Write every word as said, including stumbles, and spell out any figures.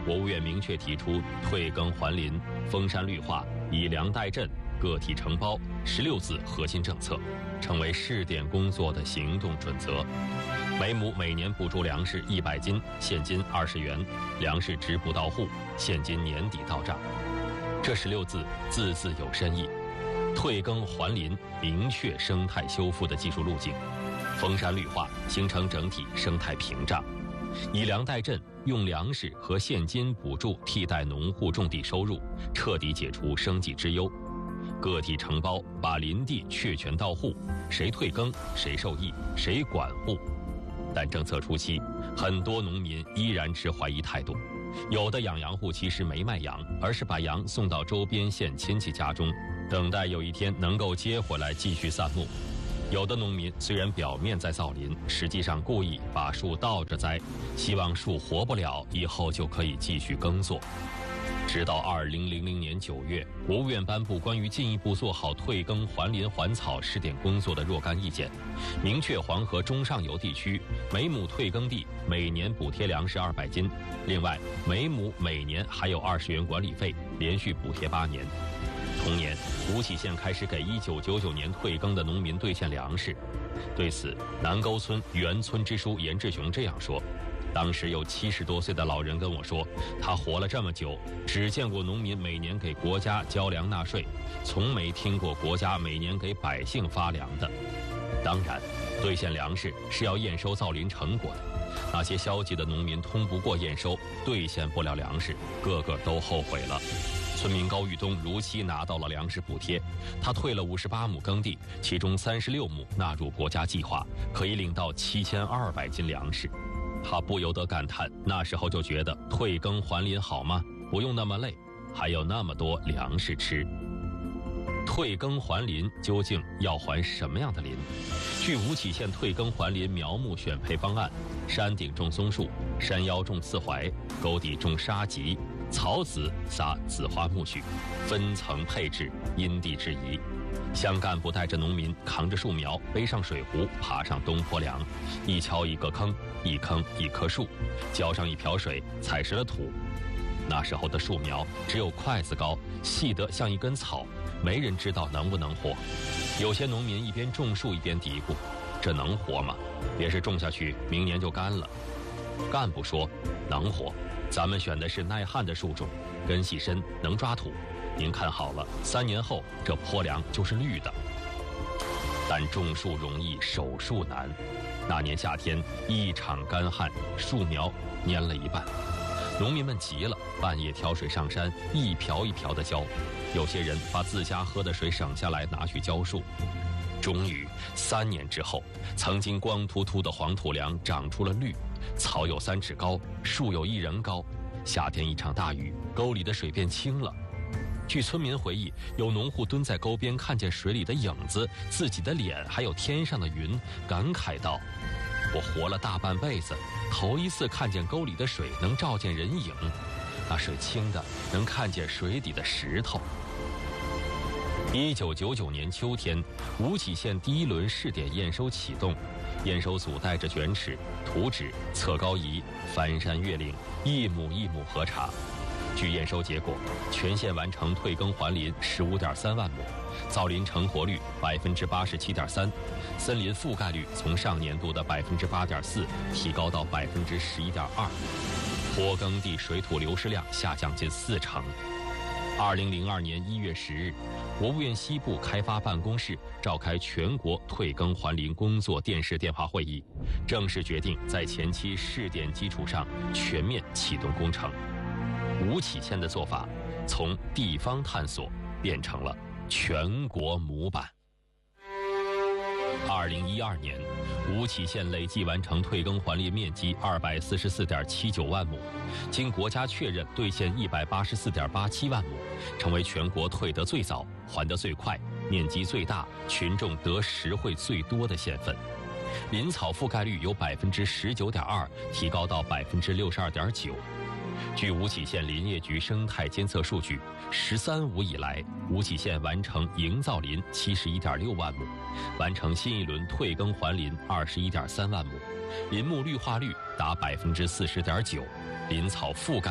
国务院明确提出退耕还林、封山绿化、以粮代赈、个体承包十六字核心政策，成为试点工作的行动准则。每亩每年补助粮食一百斤，现金二十元，粮食直补到户，现金年底到账。这十六字字字有深意，退耕还林明确生态修复的技术路径，封山绿化形成整体生态屏障，以粮代赈，用粮食和现金补助替代农户种地收入，彻底解除生计之忧。个体承包把林地确权到户，谁退耕谁受益，谁管户。但政策初期，很多农民依然持怀疑态度，有的养羊户其实没卖羊，而是把羊送到周边县亲戚家中，等待有一天能够接回来继续散牧。有的农民虽然表面在造林，实际上故意把树倒着栽，希望树活不了，以后就可以继续耕作。直到二零零零年九月，国务院颁布关于进一步做好退耕还林还草试点工作的若干意见，明确黄河中上游地区每亩退耕地每年补贴粮食二百斤，另外每亩每年还有二十元管理费，连续补贴八年。同年，吴起县开始给一九九九年退耕的农民兑现粮食。对此，南沟村原村支书严志雄这样说：当时有七十多岁的老人跟我说，他活了这么久，只见过农民每年给国家交粮纳税，从没听过国家每年给百姓发粮的。当然，兑现粮食是要验收造林成果的，那些消极的农民通不过验收，兑现不了粮食，个个都后悔了。村民高玉东如期拿到了粮食补贴，他退了五十八亩耕地，其中三十六亩纳入国家计划，可以领到七千二百斤粮食。他不由得感叹，那时候就觉得退耕还林好吗？不用那么累，还有那么多粮食吃。退耕还林究竟要还什么样的林？据吴起县退耕还林苗木选配方案，山顶种松树，山腰种刺槐，沟底种沙棘，草籽撒紫花苜蓿，分层配置，因地制宜。乡干部带着农民扛着树苗，背上水壶，爬上东坡梁，一锹一个坑，一坑一棵树，浇上一瓢水，踩实了土。那时候的树苗只有筷子高，细得像一根草，没人知道能不能活。有些农民一边种树一边嘀咕，这能活吗？别是种下去明年就干了。干部说，能活，咱们选的是耐旱的树种，根系深，能抓土，您看好了，三年后这坡梁就是绿的。但种树容易守树难，那年夏天一场干旱，树苗蔫了一半，农民们急了，半夜挑水上山，一瓢一瓢地浇，有些人把自家喝的水省下来拿去浇树。终于三年之后，曾经光秃秃的黄土梁长出了绿，草有三尺高，树有一人高。夏天一场大雨，沟里的水变清了。据村民回忆，有农户蹲在沟边，看见水里的影子，自己的脸，还有天上的云，感慨道：我活了大半辈子，头一次看见沟里的水能照见人影，那水清的能看见水底的石头。一九九九年秋天，吴起县第一轮试点验收启动，验收组带着卷尺、图纸、测高仪，翻山越岭，一亩一亩核查。据验收结果，全县完成退耕还林十五点三万亩，造林成活率百分之八十七点三，森林覆盖率从上年度的百分之八点四提高到百分之十一点二，坡耕地水土流失量下降近四成。二零零二年一月十日，国务院西部开发办公室召开全国退耕还林工作电视电话会议，正式决定在前期试点基础上全面启动工程。吴起县的做法从地方探索变成了全国模板。二零一二年，吴起县累计完成退耕还林面积二百四十四点七九万亩，经国家确认兑现一百八十四点八七万亩，成为全国退得最早、还得最快、面积最大、群众得实惠最多的县份。林草覆盖率由百分之十九点二提高到百分之六十二点九。据吴起县林业局生态监测数据，“十三五”以来，吴起县完成营造林七十一点六万亩，完成新一轮退耕还林二十一点三万亩，林木绿化率达百分之四十点九，林草覆盖